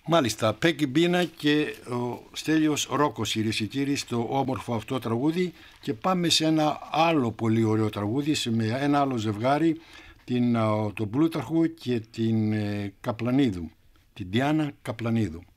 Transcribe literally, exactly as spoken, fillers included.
Μάλιστα, Πέκη Μπίνα και ο Στέλιος Ρόκος, κυρίες και κύριοι, στο όμορφο αυτό τραγούδι, και πάμε σε ένα άλλο πολύ ωραίο τραγούδι, σε ένα άλλο ζευγάρι, την, τον Πλούταρχο και την Καπλανίδου, την Διάνα Καπλανίδου.